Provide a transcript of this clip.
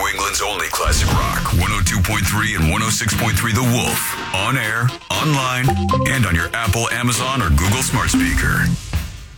England's only classic rock. 102.3 and 106.3 The Wolf. On air, online, and on your Apple, Amazon, or Google smart speaker.